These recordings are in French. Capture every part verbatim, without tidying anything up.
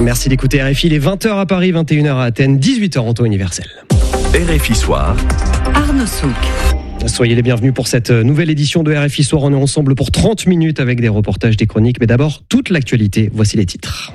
Merci d'écouter R F I, il est vingt heures à Paris, vingt et une heures à Athènes, dix-huit heures en temps universel. R F I Soir. Arnaud Souk. Soyez les bienvenus pour cette nouvelle édition de R F I Soir. On est ensemble pour trente minutes avec des reportages, des chroniques. Mais d'abord, toute l'actualité. Voici les titres.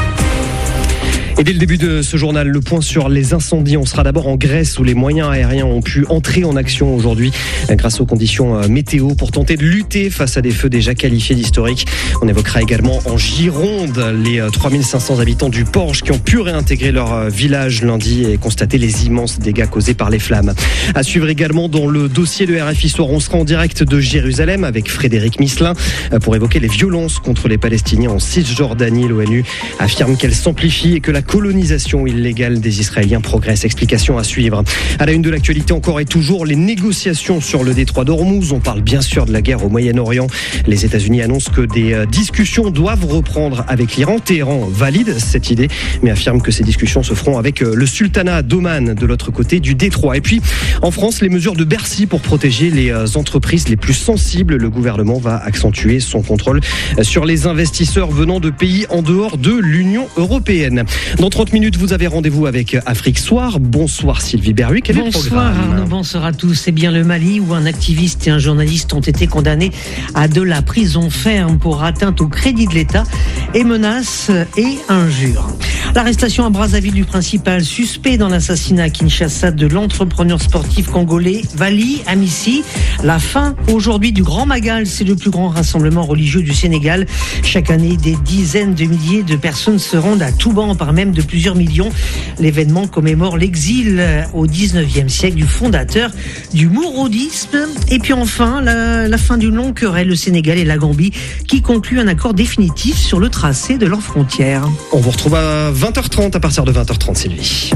Et dès le début de ce journal, le point sur les incendies. On sera d'abord en Grèce où les moyens aériens ont pu entrer en action aujourd'hui grâce aux conditions météo pour tenter de lutter face à des feux déjà qualifiés d'historiques. On évoquera également en Gironde les trois mille cinq cents habitants du Porge qui ont pu réintégrer leur village lundi et constater les immenses dégâts causés par les flammes. À suivre également dans le dossier de R F I Soir, on sera en direct de Jérusalem avec Frédéric Misselin pour évoquer les violences contre les Palestiniens en Cisjordanie. L'ONU affirme qu'elle s'amplifie et que la colonisation illégale des Israéliens progresse. Explication à suivre. À la une de l'actualité encore et toujours, les négociations sur le détroit d'Ormuz. On parle bien sûr de la guerre au Moyen-Orient. Les États-Unis annoncent que des discussions doivent reprendre avec l'Iran. Téhéran valide cette idée, mais affirme que ces discussions se feront avec le sultanat d'Oman de l'autre côté du détroit. Et puis, en France, les mesures de Bercy pour protéger les entreprises les plus sensibles. Le gouvernement va accentuer son contrôle sur les investisseurs venant de pays en dehors de l'Union européenne. Dans trente minutes, vous avez rendez-vous avec Afrique Soir. Bonsoir Sylvie Berruy. Quel bonsoir est le programme ? Arnaud, bonsoir à tous. C'est bien le Mali où un activiste et un journaliste ont été condamnés à de la prison ferme pour atteinte au crédit de l'État et menaces et injures. L'arrestation à Brazzaville du principal suspect dans l'assassinat à Kinshasa de l'entrepreneur sportif congolais Vali Amissi. La fin aujourd'hui du Grand Magal, c'est le plus grand rassemblement religieux du Sénégal. Chaque année, des dizaines de milliers de personnes se rendent à Touban, par même de plusieurs millions. L'événement commémore l'exil au dix-neuvième siècle du fondateur du mouroudisme. Et puis enfin, la, la fin d'une longue querelle, le Sénégal et la Gambie qui concluent un accord définitif sur le tracé de leurs frontières. On vous retrouve à vingt heures trente, à partir de vingt heures trente, Sylvie.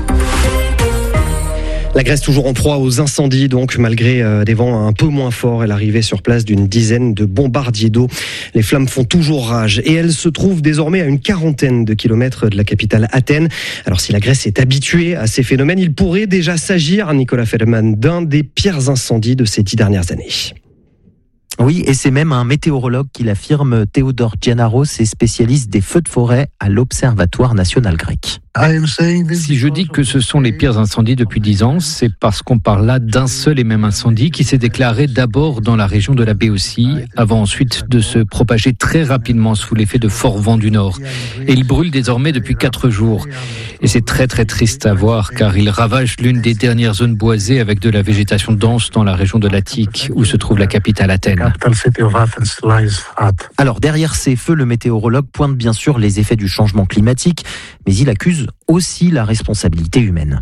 La Grèce toujours en proie aux incendies, donc malgré euh, des vents un peu moins forts et l'arrivée sur place d'une dizaine de bombardiers d'eau. Les flammes font toujours rage et elles se trouvent désormais à une quarantaine de kilomètres de la capitale Athènes. Alors si la Grèce est habituée à ces phénomènes, il pourrait déjà s'agir, Nicolas Feldman, d'un des pires incendies de ces dix dernières années. Oui, et c'est même un météorologue qui l'affirme. Théodore Giannaros est spécialiste des feux de forêt à l'Observatoire national grec. Si je dis que ce sont les pires incendies depuis dix ans, c'est parce qu'on parle là d'un seul et même incendie qui s'est déclaré d'abord dans la région de la Béotie, avant ensuite de se propager très rapidement sous l'effet de forts vents du nord. Et il brûle désormais depuis quatre jours. Et c'est très très triste à voir car il ravage l'une des dernières zones boisées avec de la végétation dense dans la région de l'Attique où se trouve la capitale Athènes. Alors derrière ces feux, le météorologue pointe bien sûr les effets du changement climatique, mais il accuse aussi la responsabilité humaine.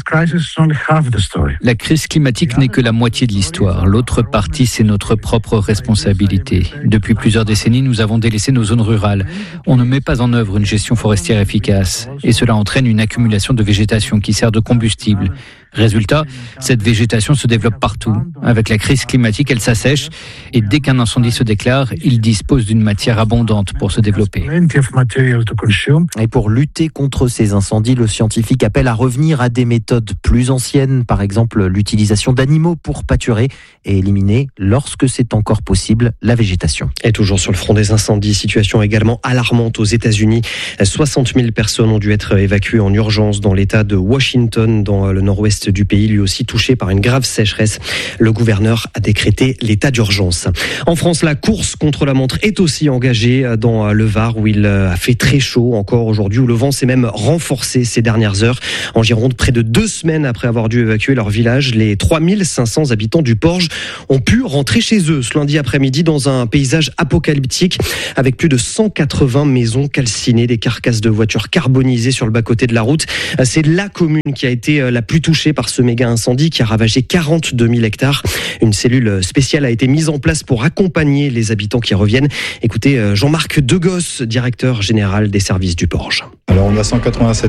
La crise climatique n'est que la moitié de l'histoire. L'autre partie, c'est notre propre responsabilité. Depuis plusieurs décennies, nous avons délaissé nos zones rurales. On ne met pas en œuvre une gestion forestière efficace. Et cela entraîne une accumulation de végétation qui sert de combustible. Résultat, cette végétation se développe partout. Avec la crise climatique, elle s'assèche et dès qu'un incendie se déclare, il dispose d'une matière abondante pour se développer. Et pour lutter contre ces incendies, le scientifique appelle à revenir à des méthodes plus anciennes, par exemple l'utilisation d'animaux pour pâturer et éliminer, lorsque c'est encore possible, la végétation. Et toujours sur le front des incendies, situation également alarmante aux États-Unis. soixante mille personnes ont dû être évacuées en urgence dans l'État de Washington, dans le nord-ouest du pays, lui aussi touché par une grave sécheresse. Le gouverneur a décrété l'état d'urgence. En France, la course contre la montre est aussi engagée dans le Var où il a fait très chaud encore aujourd'hui, où le vent s'est même renforcé ces dernières heures. En Gironde, près de deux semaines après avoir dû évacuer leur village, les trois mille cinq cents habitants du Porge ont pu rentrer chez eux ce lundi après-midi dans un paysage apocalyptique avec plus de cent quatre-vingts maisons calcinées, des carcasses de voitures carbonisées sur le bas-côté de la route. C'est la commune qui a été la plus touchée par ce méga incendie qui a ravagé quarante-deux mille hectares. Une cellule spéciale a été mise en place pour accompagner les habitants qui reviennent. Écoutez Jean-Marc Degosse, directeur général des services du Porge. Alors on a cent quatre-vingt-sept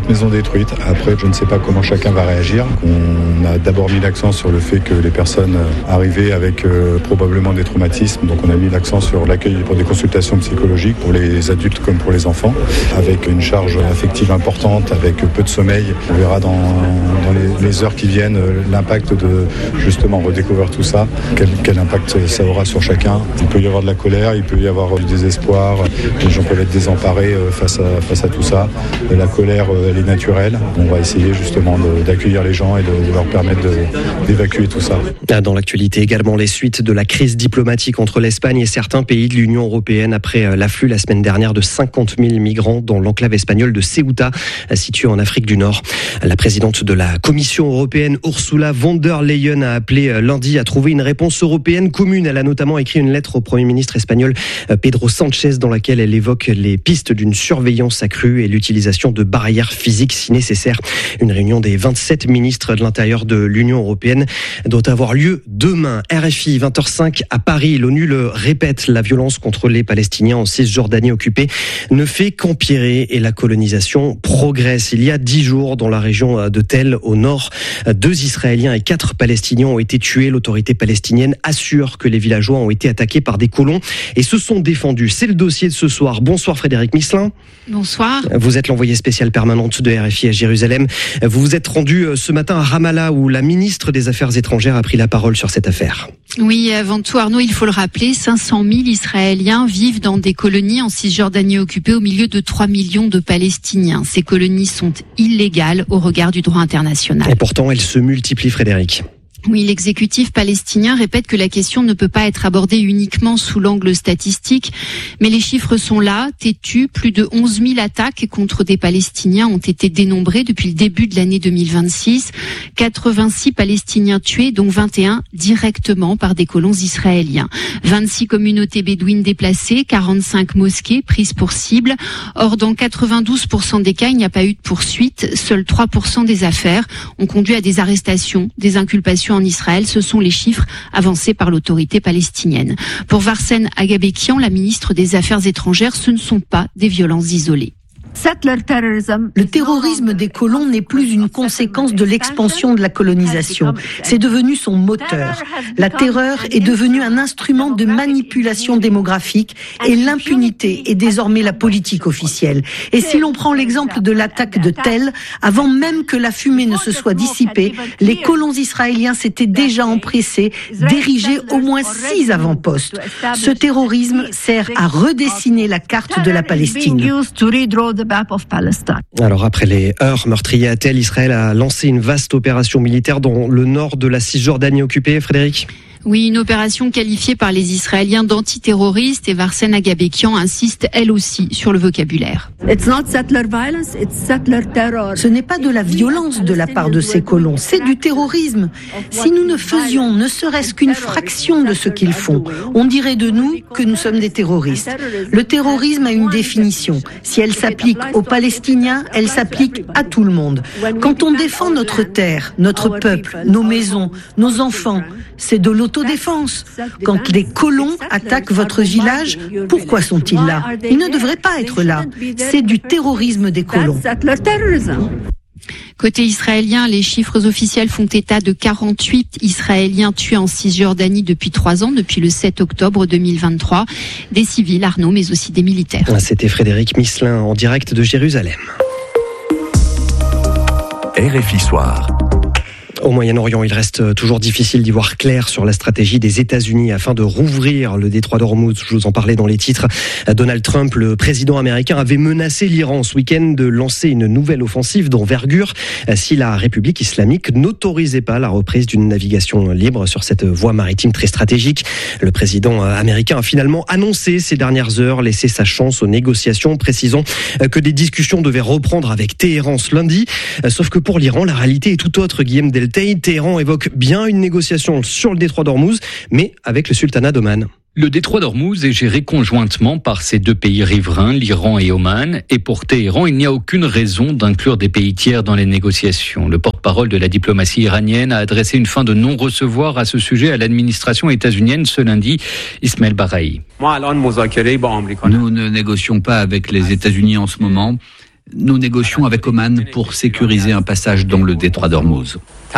cette maison détruite. Après, je ne sais pas comment chacun va réagir. On a d'abord mis l'accent sur le fait que les personnes arrivaient avec euh, probablement des traumatismes. Donc on a mis l'accent sur l'accueil pour des consultations psychologiques pour les adultes comme pour les enfants, avec une charge affective importante, avec peu de sommeil. On verra dans, dans les, les heures qui viennent l'impact de justement redécouvrir tout ça, quel, quel impact ça aura sur chacun. Il peut y avoir de la colère, il peut y avoir du désespoir, les gens peuvent être désemparés face à, face à tout ça. La colère, elle est naturelle. On va essayer justement de, d'accueillir les gens et de, de leur permettre de, d'évacuer tout ça. Dans l'actualité également, les suites de la crise diplomatique entre l'Espagne et certains pays de l'Union européenne après l'afflux la semaine dernière de cinquante mille migrants dans l'enclave espagnole de Ceuta, située en Afrique du Nord. La présidente de la Commission européenne, Ursula von der Leyen, a appelé lundi à trouver une réponse européenne commune. Elle a notamment écrit une lettre au Premier ministre espagnol Pedro Sánchez dans laquelle elle évoque les pistes d'une surveillance accrue et l'utilisation de barrières physiques si nécessaire. Une réunion des vingt-sept ministres de l'Intérieur de l'Union européenne doit avoir lieu demain. R F I, vingt heures cinq à Paris. L'ONU le répète, la violence contre les Palestiniens en Cisjordanie occupée ne fait qu'empirer et la colonisation progresse. Il y a dix jours, dans la région de Tel, au nord, deux Israéliens et quatre Palestiniens ont été tués. L'autorité palestinienne assure que les villageois ont été attaqués par des colons et se sont défendus. C'est le dossier de ce soir. Bonsoir Frédéric Misselin. Bonsoir. Vous êtes l'envoyée spéciale permanente de R F I à Jérusalem. Vous vous êtes rendu ce matin à Ramallah où la ministre des Affaires étrangères a pris la parole sur cette affaire. Oui, avant tout Arnaud, il faut le rappeler, cinq cent mille Israéliens vivent dans des colonies en Cisjordanie occupée au milieu de trois millions de Palestiniens. Ces colonies sont illégales au regard du droit international. Et pourtant, elles se multiplient, Frédéric. Oui, l'exécutif palestinien répète que la question ne peut pas être abordée uniquement sous l'angle statistique, mais les chiffres sont là, têtus. Plus de onze mille attaques contre des Palestiniens ont été dénombrées depuis le début de l'année deux mille vingt-six. quatre-vingt-six Palestiniens tués, dont vingt et un directement par des colons israéliens. vingt-six communautés bédouines déplacées, quarante-cinq mosquées prises pour cible. Or, dans quatre-vingt-douze pour cent des cas, il n'y a pas eu de poursuite. Seuls trois pour cent des affaires ont conduit à des arrestations, des inculpations en Israël. Ce sont les chiffres avancés par l'autorité palestinienne. Pour Varsen Agabekian, la ministre des Affaires étrangères, ce ne sont pas des violences isolées. Le terrorisme des colons n'est plus une conséquence de l'expansion de la colonisation. C'est devenu son moteur. La terreur est devenue un instrument de manipulation démographique et l'impunité est désormais la politique officielle. Et si l'on prend l'exemple de l'attaque de Tel, avant même que la fumée ne se soit dissipée, les colons israéliens s'étaient déjà empressés d'ériger au moins six avant-postes. Ce terrorisme sert à redessiner la carte de la Palestine. Alors après les heurts meurtriers à Tel, Israël a lancé une vaste opération militaire dans le nord de la Cisjordanie occupée, Frédéric ? Oui, une opération qualifiée par les Israéliens d'antiterroriste et Varsen Agabekian insiste elle aussi sur le vocabulaire. Ce n'est pas de la violence de la part de ces colons, c'est du terrorisme. Si nous ne faisions ne serait-ce qu'une fraction de ce qu'ils font, on dirait de nous que nous sommes des terroristes. Le terrorisme a une définition. Si elle s'applique aux Palestiniens, elle s'applique à tout le monde. Quand on défend notre terre, notre peuple, nos maisons, nos enfants, c'est de l'autodéfense. Quand les colons attaquent votre village, pourquoi sont-ils là ? Ils ne devraient pas être là. C'est du terrorisme des colons. Côté israélien, les chiffres officiels font état de quarante-huit Israéliens tués en Cisjordanie depuis trois ans, depuis le sept octobre deux mille vingt-trois. Des civils, Arnaud, mais aussi des militaires. C'était Frédéric Misselin en direct de Jérusalem. R F I Soir. Au Moyen-Orient, il reste toujours difficile d'y voir clair sur la stratégie des États-Unis afin de rouvrir le détroit d'Ormuz. Je vous en parlais dans les titres. Donald Trump, le président américain, avait menacé l'Iran ce week-end de lancer une nouvelle offensive d'envergure si la République islamique n'autorisait pas la reprise d'une navigation libre sur cette voie maritime très stratégique. Le président américain a finalement annoncé ces dernières heures laisser sa chance aux négociations, précisant que des discussions devaient reprendre avec Téhéran ce lundi. Sauf que pour l'Iran, la réalité est tout autre. Guillaume Delta. Téhéran évoque bien une négociation sur le détroit d'Ormuz, mais avec le sultanat d'Oman. Le détroit d'Ormuz est géré conjointement par ces deux pays riverains, l'Iran et Oman. Et pour Téhéran, il n'y a aucune raison d'inclure des pays tiers dans les négociations. Le porte-parole de la diplomatie iranienne a adressé une fin de non-recevoir à ce sujet à l'administration états-unienne ce lundi. Ismaël Baraï. Nous ne négocions pas avec les États-Unis en ce moment. nous négocions avec Oman pour sécuriser un passage dans le détroit d'Ormuz.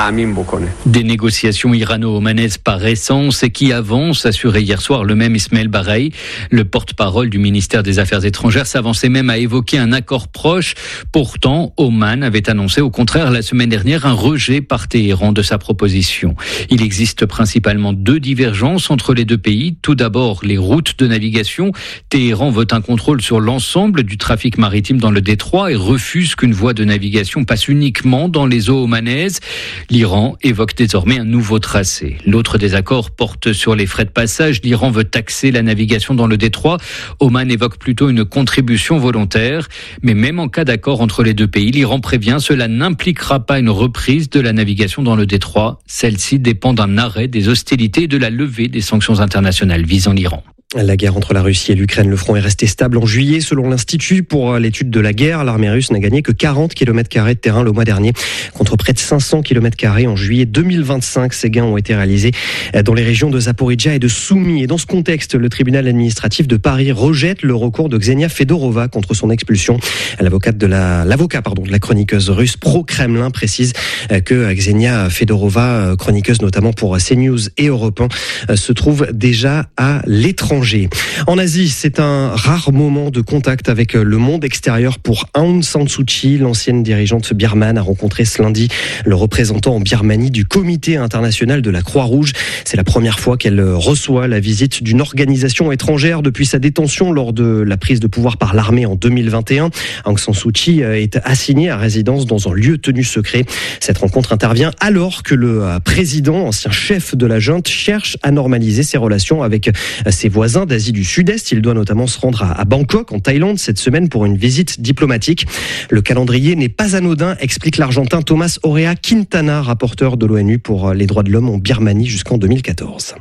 Des négociations irano-omanaises par essence et qui avancent, assurait hier soir le même Ismaël Bareï. Le porte-parole du ministère des Affaires étrangères s'avançait même à évoquer un accord proche. Pourtant, Oman avait annoncé au contraire la semaine dernière un rejet par Téhéran de sa proposition. Il existe principalement deux divergences entre les deux pays. Tout d'abord, les routes de navigation. Téhéran veut un contrôle sur l'ensemble du trafic maritime dans le détroit et refuse qu'une voie de navigation passe uniquement dans les eaux omanaises. L'Iran évoque désormais un nouveau tracé. L'autre désaccord porte sur les frais de passage. L'Iran veut taxer la navigation dans le détroit. Oman évoque plutôt une contribution volontaire. Mais même en cas d'accord entre les deux pays, l'Iran prévient cela n'impliquera pas une reprise de la navigation dans le détroit. Celle-ci dépend d'un arrêt des hostilités et de la levée des sanctions internationales visant l'Iran. La guerre entre la Russie et l'Ukraine, le front est resté stable en juillet. Selon l'Institut pour l'étude de la guerre, l'armée russe n'a gagné que quarante kilomètres carrés de terrain le mois dernier, contre près de cinq cents kilomètres carrés en juillet deux mille vingt-cinq. Ces gains ont été réalisés dans les régions de Zaporijia et de Soumy. Et dans ce contexte, le tribunal administratif de Paris rejette le recours de Ksenia Fedorova contre son expulsion. L'avocate de la, l'avocat pardon, de la chroniqueuse russe pro-Kremlin précise que Ksenia Fedorova, chroniqueuse notamment pour CNews et Europe un, se trouve déjà à l'étranger. En Asie, c'est un rare moment de contact avec le monde extérieur pour Aung San Suu Kyi. L'ancienne dirigeante birmane a rencontré ce lundi le représentant en Birmanie du Comité international de la Croix-Rouge. C'est la première fois qu'elle reçoit la visite d'une organisation étrangère depuis sa détention lors de la prise de pouvoir par l'armée en deux mille vingt et un. Aung San Suu Kyi est assignée à résidence dans un lieu tenu secret. Cette rencontre intervient alors que le président, ancien chef de la junte, cherche à normaliser ses relations avec ses voisins d'Asie du Sud-Est. Il doit notamment se rendre à Bangkok, en Thaïlande, cette semaine pour une visite diplomatique. Le calendrier n'est pas anodin, explique l'Argentin Tomás Orea Quintana, rapporteur de l'ONU pour les droits de l'homme en Birmanie jusqu'en deux mille quatorze.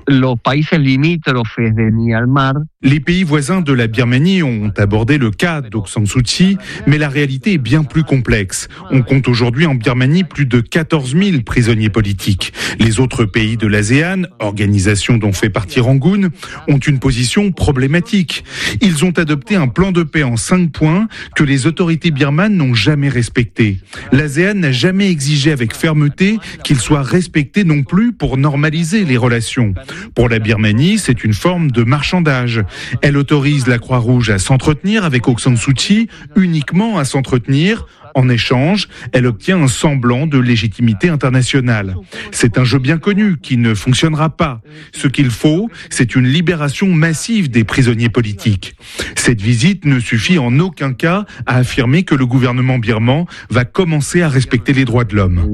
Les pays voisins de la Birmanie ont abordé le cas d'Aung San Suu Kyi, mais la réalité est bien plus complexe. On compte aujourd'hui en Birmanie plus de quatorze mille prisonniers politiques. Les autres pays de l'ASEAN, organisation dont fait partie Rangoon, ont une position problématique. Ils ont adopté un plan de paix en cinq points que les autorités birmanes n'ont jamais respecté. L'ASEAN n'a jamais exigé avec fermeté qu'il soit respecté non plus pour normaliser les relations. Pour la Birmanie, c'est une forme de marchandage. Elle autorise la Croix-Rouge à s'entretenir avec Aung San Suu Kyi, uniquement à s'entretenir. En échange, elle obtient un semblant de légitimité internationale. C'est un jeu bien connu qui ne fonctionnera pas. Ce qu'il faut, c'est une libération massive des prisonniers politiques. Cette visite ne suffit en aucun cas à affirmer que le gouvernement birman va commencer à respecter les droits de l'homme.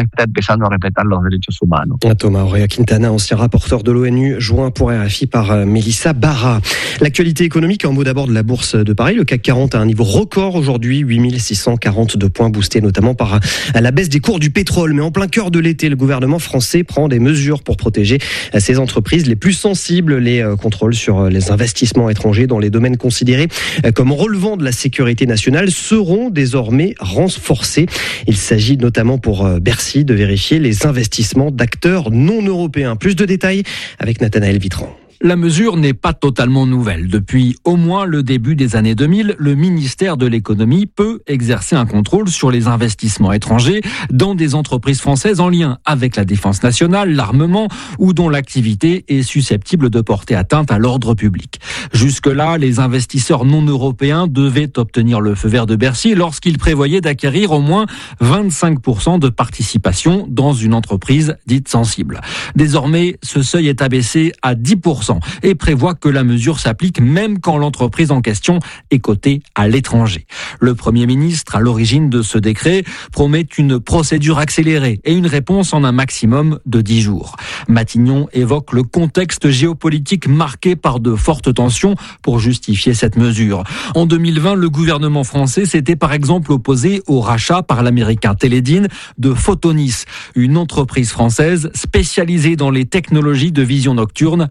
Thomas Orea Quintana, ancien rapporteur de l'ONU, joint pour R F I par Mélissa Barra. L'actualité économique, en mot d'abord de la bourse de Paris. Le C A C quarante a un niveau record aujourd'hui, huit mille six cent quarante de points, boostés notamment par la baisse des cours du pétrole. Mais en plein cœur de l'été, le gouvernement français prend des mesures pour protéger ses entreprises les plus sensibles. Les contrôles sur les investissements étrangers dans les domaines considérés comme relevant de la sécurité nationale seront désormais renforcés. Il s'agit notamment pour Bercy de vérifier les investissements d'acteurs non européens. Plus de détails avec Nathanaël Vitran. La mesure n'est pas totalement nouvelle. Depuis au moins le début des années deux mille, le ministère de l'économie peut exercer un contrôle sur les investissements étrangers dans des entreprises françaises en lien avec la défense nationale, l'armement ou dont l'activité est susceptible de porter atteinte à l'ordre public. Jusque-là, les investisseurs non européens devaient obtenir le feu vert de Bercy lorsqu'ils prévoyaient d'acquérir au moins vingt-cinq pour cent de participation dans une entreprise dite sensible. Désormais, ce seuil est abaissé à dix pour cent. Et prévoit que la mesure s'applique même quand l'entreprise en question est cotée à l'étranger. Le Premier ministre, à l'origine de ce décret, promet une procédure accélérée et une réponse en un maximum de dix jours. Matignon évoque le contexte géopolitique marqué par de fortes tensions pour justifier cette mesure. En deux mille vingt, le gouvernement français s'était par exemple opposé au rachat par l'américain Teledyne de Photonis, une entreprise française spécialisée dans les technologies de vision nocturne à usage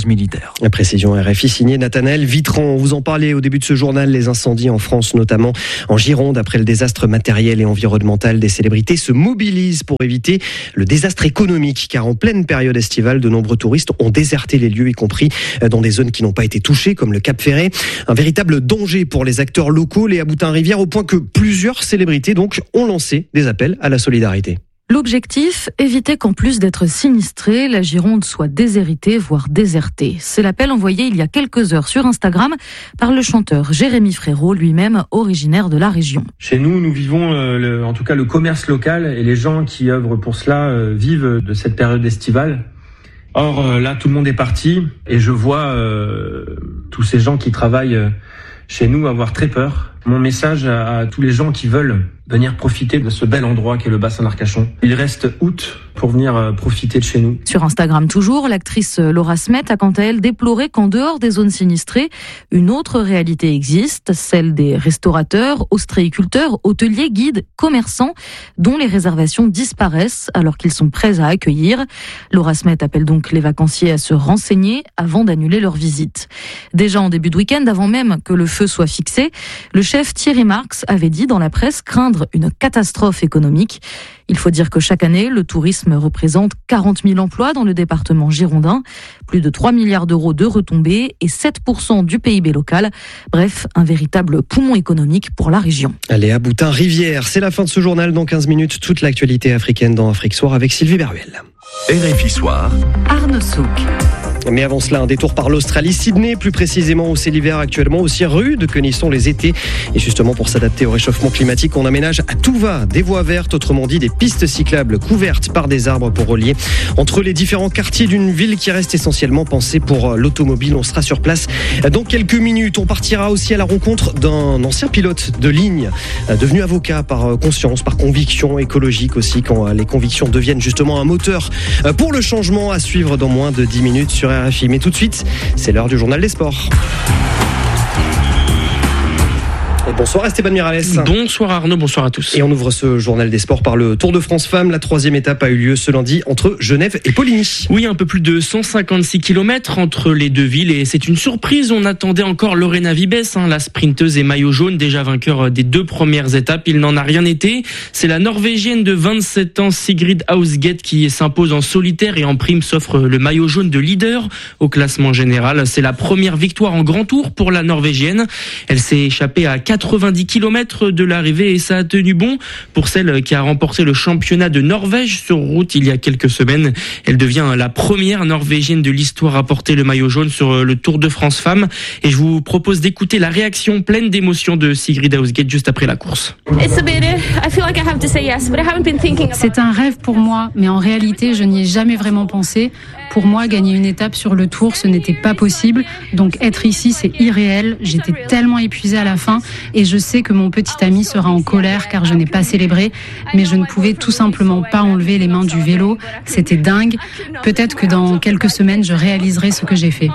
militaire. La précision R F I signée Nathanaël Vitran. Vous en parlez au début de ce journal, les incendies en France, notamment en Gironde, après le désastre matériel et environnemental. Des célébrités se mobilisent pour éviter le désastre économique, car en pleine période estivale, de nombreux touristes ont déserté les lieux, y compris dans des zones qui n'ont pas été touchées, comme le Cap Ferret. Un véritable danger pour les acteurs locaux, les Boutin-Rivière, au point que plusieurs célébrités donc ont lancé des appels à la solidarité. L'objectif, éviter qu'en plus d'être sinistrée, la Gironde soit déshéritée, voire désertée. C'est l'appel envoyé il y a quelques heures sur Instagram par le chanteur Jérémy Frérot, lui-même originaire de la région. Chez nous, nous vivons euh, le, en tout cas le commerce local, et les gens qui œuvrent pour cela euh, vivent de cette période estivale. Or euh, là, tout le monde est parti, et je vois euh, tous ces gens qui travaillent euh, chez nous avoir très peur. Mon message à, à tous les gens qui veulent venir profiter de ce bel endroit qu'est le bassin d'Arcachon. Il reste août pour venir profiter de chez nous. Sur Instagram toujours, l'actrice Laura Smet a quant à elle déploré qu'en dehors des zones sinistrées, une autre réalité existe, celle des restaurateurs, ostréiculteurs, hôteliers, guides, commerçants, dont les réservations disparaissent alors qu'ils sont prêts à accueillir. Laura Smet appelle donc les vacanciers à se renseigner avant d'annuler leur visite. Déjà en début de week-end, avant même que le feu soit fixé, le chef Thierry Marx avait dit dans la presse craindre une catastrophe économique. Il faut dire que chaque année, le tourisme représente quarante mille emplois dans le département girondin, plus de trois milliards d'euros de retombées et sept pour cent du P I B local. Bref, un véritable poumon économique pour la région. Allez, à Boutin-Rivière, c'est la fin de ce journal. Dans quinze minutes, toute l'actualité africaine dans Afrique Soir avec Sylvie Beruel. R F I Soir. Arnaud Souk. Mais avant cela, un détour par l'Australie, Sydney, plus précisément où c'est l'hiver actuellement, aussi rude que n'y sont les étés. Et justement, pour s'adapter au réchauffement climatique, on aménage à tout va des voies vertes, autrement dit des pistes cyclables couvertes par des arbres pour relier entre les différents quartiers d'une ville qui reste essentiellement pensée pour l'automobile. On sera sur place dans quelques minutes. On partira aussi à la rencontre d'un ancien pilote de ligne, devenu avocat par conscience, par conviction écologique aussi, quand les convictions deviennent justement un moteur pour le changement. À suivre dans moins de dix minutes sur R F I. Mais tout de suite, c'est l'heure du journal des sports. Et bonsoir Esteban Miralles. Bonsoir Arnaud, bonsoir à tous. Et on ouvre ce journal des sports par le Tour de France Femmes. La troisième étape a eu lieu ce lundi entre Genève et Poligny. Oui, un peu plus de cent cinquante-six kilomètres entre les deux villes et c'est une surprise. On attendait encore Lorena Vibes, hein, la sprinteuse et maillot jaune, déjà vainqueur des deux premières étapes. Il n'en a rien été. C'est la Norvégienne de vingt-sept ans, Sigrid Hausgett, qui s'impose en solitaire et en prime s'offre le maillot jaune de leader au classement général. C'est la première victoire en grand tour pour la Norvégienne. Elle s'est échappée à quatre-vingt-dix kilomètres de l'arrivée et ça a tenu bon pour celle qui a remporté le championnat de Norvège sur route il y a quelques semaines. Elle devient la première Norvégienne de l'histoire à porter le maillot jaune sur le Tour de France Femmes. Et je vous propose d'écouter la réaction pleine d'émotion de Sigrid Hausgett juste après la course. C'est un rêve pour moi, mais en réalité, je n'y ai jamais vraiment pensé. Pour moi, gagner une étape sur le Tour, ce n'était pas possible. Donc être ici, c'est irréel. J'étais tellement épuisée à la fin et je sais que mon petit ami sera en colère car je n'ai pas célébré. Mais je ne pouvais tout simplement pas enlever les mains du vélo. C'était dingue. Peut-être que dans quelques semaines, je réaliserai ce que j'ai fait.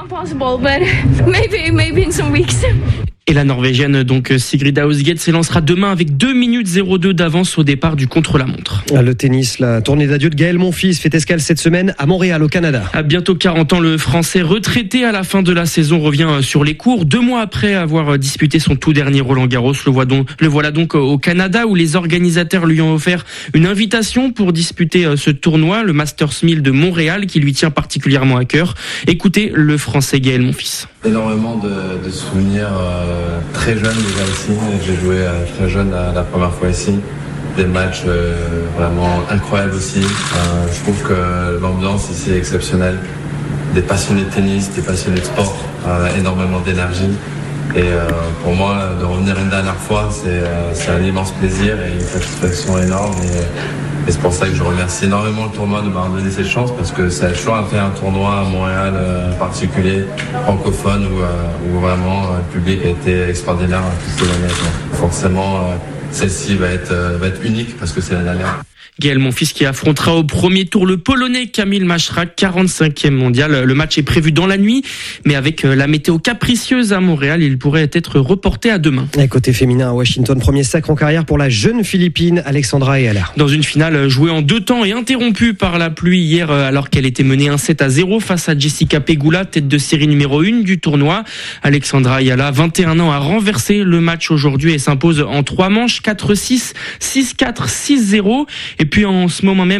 Et la Norvégienne, donc Sigrid Hausgett, s'élancera demain avec deux minutes zéro deux d'avance au départ du contre-la-montre. Le tennis, la tournée d'adieu de Gaël Monfils fait escale cette semaine à Montréal, au Canada. À bientôt quarante ans, le Français retraité à la fin de la saison revient sur les cours. Deux mois après avoir disputé son tout dernier Roland-Garros, le, voit donc, le voilà donc au Canada où les organisateurs lui ont offert une invitation pour disputer ce tournoi, le Masters mille de Montréal, qui lui tient particulièrement à cœur. Écoutez le Français Gaël Monfils. Énormément de, de souvenirs euh, très jeunes déjà ici. J'ai joué euh, très jeune la, la première fois ici. Des matchs euh, vraiment incroyables aussi. Euh, je trouve que l'ambiance ici est exceptionnelle. Des passionnés de tennis, des passionnés de sport, euh, énormément d'énergie. Et euh, pour moi, de revenir une dernière fois, c'est, euh, c'est un immense plaisir et une satisfaction énorme. Et, et c'est pour ça que je remercie énormément le tournoi de m'avoir donné cette chance parce que ça a toujours fait un tournoi à Montréal euh, particulier, francophone, où, euh, où vraiment euh, le public a été extraordinaire toutes ces années. Donc, forcément, euh, celle-ci va être, euh, va être unique parce que c'est la dernière. Gaël Monfils qui affrontera au premier tour le Polonais Kamil Machrak, quarante-cinquième mondial. Le match est prévu dans la nuit, mais avec la météo capricieuse à Montréal, il pourrait être reporté à demain. Et côté féminin à Washington, premier sacre en carrière pour la jeune Philippine Alexandra Ayala. Dans une finale jouée en deux temps et interrompue par la pluie hier alors qu'elle était menée un sept à zéro face à Jessica Pegula, tête de série numéro un du tournoi. Alexandra Ayala, vingt et un ans, a renversé le match aujourd'hui et s'impose en trois manches, quatre six, six quatre, six zéro. Et puis en ce moment même,